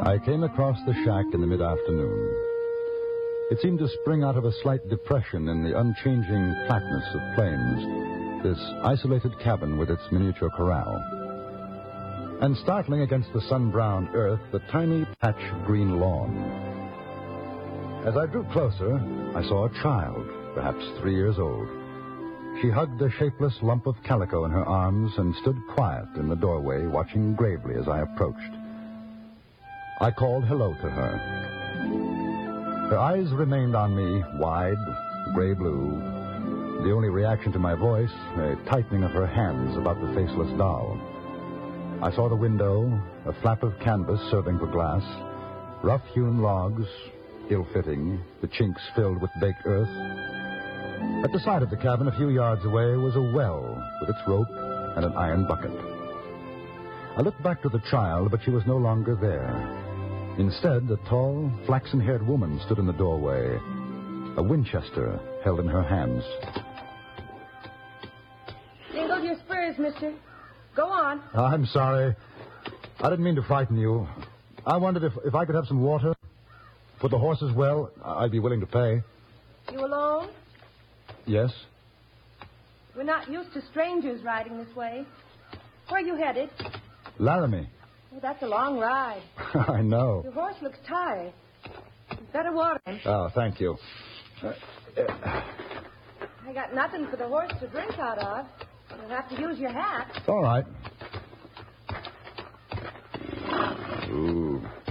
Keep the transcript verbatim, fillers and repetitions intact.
I came across the shack in the mid-afternoon. It seemed to spring out of a slight depression in the unchanging flatness of plains, this isolated cabin with its miniature corral. And startling against the sun-browned earth, the tiny patch of green lawn. As I drew closer, I saw a child, perhaps three years old. She hugged a shapeless lump of calico in her arms and stood quiet in the doorway, watching gravely as I approached. I called hello to her. Her eyes remained on me, wide, gray-blue. The only reaction to my voice, a tightening of her hands about the faceless doll. I saw the window, a flap of canvas serving for glass, rough-hewn logs, ill-fitting, the chinks filled with baked earth. At the side of the cabin, a few yards away, was a well with its rope and an iron bucket. I looked back to the child, but she was no longer there. Instead, a tall, flaxen-haired woman stood in the doorway, a Winchester held in her hands. Jingle your spurs, mister. Go on. I'm sorry. I didn't mean to frighten you. I wondered if, if I could have some water. For the horses well, I'd be willing to pay. You alone? Yes. We're not used to strangers riding this way. Where are you headed? Laramie. Oh, that's a long ride. I know. Your horse looks tired. You'd better water him. Oh, thank you. Uh, uh, I got nothing for the horse to drink out of. You'll have to use your hat. All right. Ooh.